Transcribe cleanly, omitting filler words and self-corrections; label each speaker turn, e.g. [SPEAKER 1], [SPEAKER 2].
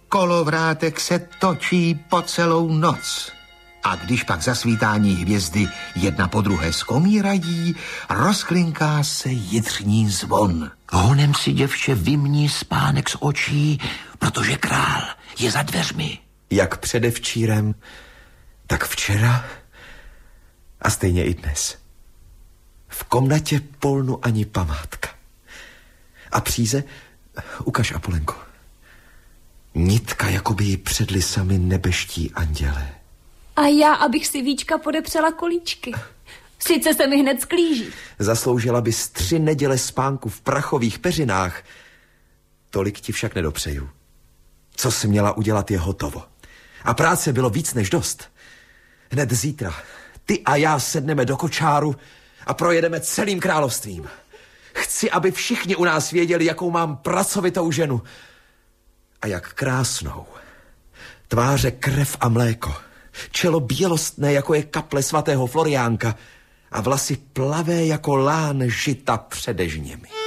[SPEAKER 1] kolovrátek se točí po celou noc. A když pak zasvítání hvězdy jedna po druhé skomírají, rozklinká se jitřní zvon.
[SPEAKER 2] Honem si, děvče, vymní spánek z očí, protože král je za dveřmi.
[SPEAKER 3] Jak předevčírem, tak včera a stejně i dnes. V komnatě polnu ani památka. A příze, ukaž, Apolenko. Nitka, jakoby ji předli sami nebeští andělé.
[SPEAKER 4] A já, abych si Víčka podepřela kolíčky. Sice se mi hned sklíží.
[SPEAKER 3] Zasloužila bys 3 neděle spánku v prachových peřinách. Tolik ti však nedopřeju. Co jsi měla udělat, je hotovo. A práce bylo víc než dost. Hned zítra ty a já sedneme do kočáru a projedeme celým královstvím. Chci, aby všichni u nás věděli, jakou mám pracovitou ženu. A jak krásnou. Tváře krev a mléko. Čelo bělostné, jako je kaple svatého Floriánka. A vlasy plavé jako lán žita před dežněmi.